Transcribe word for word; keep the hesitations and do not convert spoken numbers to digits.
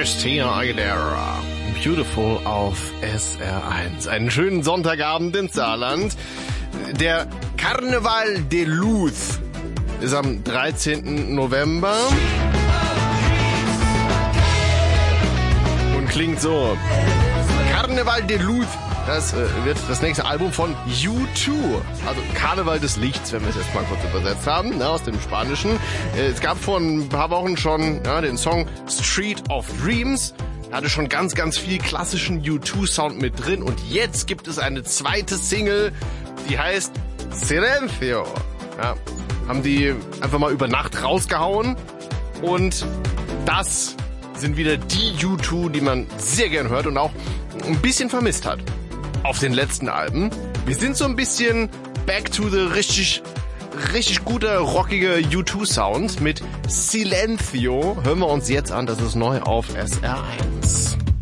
Christina Aguilera. Beautiful auf S R eins. Einen schönen Sonntagabend im Saarland. Der Carnaval de Luz ist am dreizehnten November und klingt so. Carnaval de Luz, das äh, wird das nächste Album von U zwei. Also Karneval des Lichts, wenn wir es jetzt mal kurz übersetzt haben, ne, aus dem Spanischen. Äh, es gab vor ein paar Wochen schon ja, den Song Street of Dreams. Hatte schon ganz, ganz viel klassischen U zwei Sound mit drin. Und jetzt gibt es eine zweite Single, die heißt Silencio. Ja, haben die einfach mal über Nacht rausgehauen. Und das sind wieder die U zwei, die man sehr gern hört und auch ein bisschen vermisst hat auf den letzten Alben. Wir sind so ein bisschen back to the richtig, richtig guter, rockiger U zwei Sound mit Silencio. Hören wir uns jetzt an, das ist neu auf S R eins.